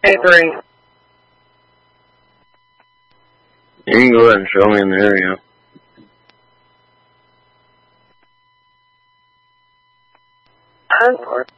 Hey, 3. You can go ahead and show me in the area. Unport.